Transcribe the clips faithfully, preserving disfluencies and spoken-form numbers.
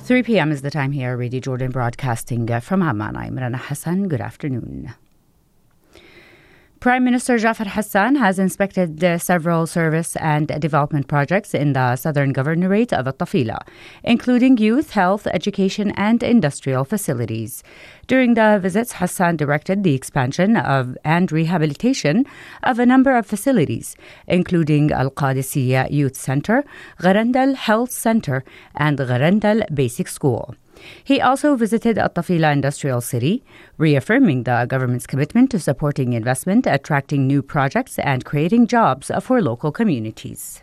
three p.m. is the time here, Radio Jordan broadcasting from Amman. I'm Rana Hassan. Good afternoon. Prime Minister Jafar Hassan has inspected uh, several service and development projects in the southern governorate of At-Tafila, including youth, health, education, and industrial facilities. During the visits, Hassan directed the expansion of and rehabilitation of a number of facilities, including Al-Qadisiyya Youth Center, Garandal Health Center, and Garandal Basic School. He also visited At-Tafila Industrial City, reaffirming the government's commitment to supporting investment, attracting new projects, and creating jobs for local communities.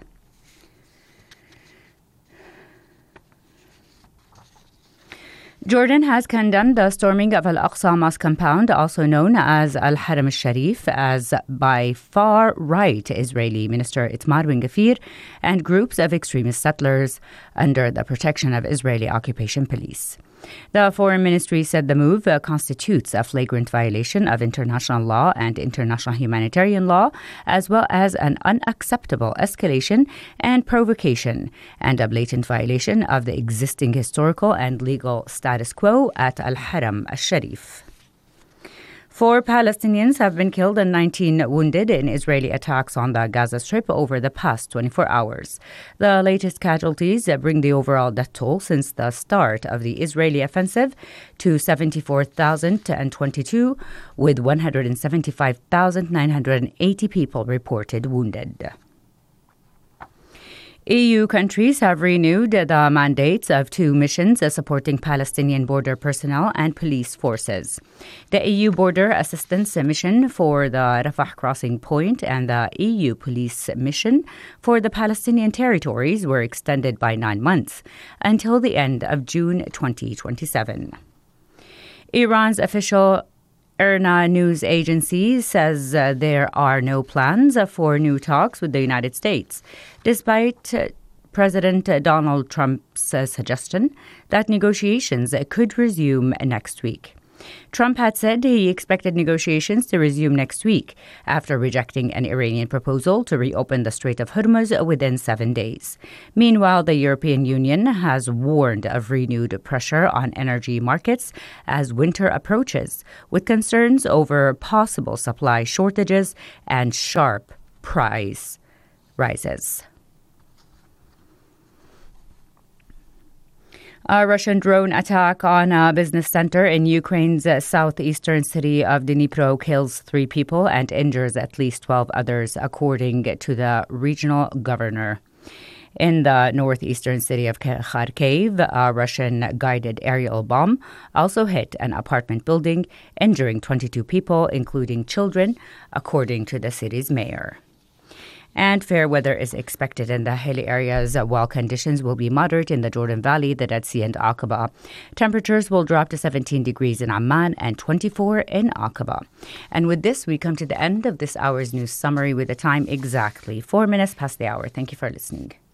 Jordan has condemned the storming of Al-Aqsa Mosque compound, also known as Al-Haram al-Sharif, as by far-right Israeli Minister Itamar Ben-Gvir and groups of extremist settlers under the protection of Israeli occupation police. The Foreign Ministry said the move uh, constitutes a flagrant violation of international law and international humanitarian law, as well as an unacceptable escalation and provocation, and a blatant violation of the existing historical and legal status quo at Al-Haram al-Sharif. Four Palestinians have been killed and nineteen wounded in Israeli attacks on the Gaza Strip over the past twenty-four hours. The latest casualties bring the overall death toll since the start of the Israeli offensive to seventy-four thousand twenty-two, with one hundred seventy-five thousand nine hundred eighty people reported wounded. E U countries have renewed the mandates of two missions supporting Palestinian border personnel and police forces. The E U Border Assistance Mission for the Rafah crossing point and the E U Police Mission for the Palestinian territories were extended by nine months until the end of June twenty twenty-seven. Iran's official IRNA news agency says uh, there are no plans uh, for new talks with the United States, despite uh, President Donald Trump's uh, suggestion that negotiations uh, could resume next week. Trump had said he expected negotiations to resume next week after rejecting an Iranian proposal to reopen the Strait of Hormuz within seven days. Meanwhile, the European Union has warned of renewed pressure on energy markets as winter approaches, with concerns over possible supply shortages and sharp price rises. A Russian drone attack on a business center in Ukraine's southeastern city of Dnipro kills three people and injures at least twelve others, according to the regional governor. In the northeastern city of Kharkiv, a Russian-guided aerial bomb also hit an apartment building, injuring twenty-two people, including children, according to the city's mayor. And fair weather is expected in the hilly areas, while conditions will be moderate in the Jordan Valley, the Dead Sea, and Aqaba. Temperatures will drop to seventeen degrees in Amman and twenty-four in Aqaba. And with this, we come to the end of this hour's news summary with the time exactly four minutes past the hour. Thank you for listening.